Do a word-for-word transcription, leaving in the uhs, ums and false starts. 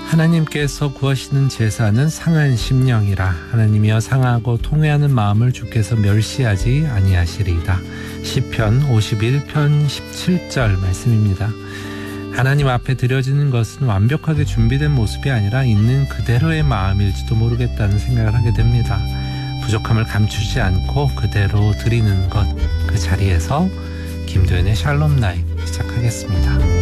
하나님께서 구하시는 제사는 상한 심령이라. 하나님이여 상하고 통회하는 마음을 주께서 멸시하지 아니하시리이다. 시편 오십일 편 십칠 절 말씀입니다. 하나님 앞에 드려지는 것은 완벽하게 준비된 모습이 아니라 있는 그대로의 마음일지도 모르겠다는 생각을 하게 됩니다. 부족함을 감추지 않고 그대로 드리는 것, 그 자리에서 김도연의 샬롬 나잇 시작하겠습니다.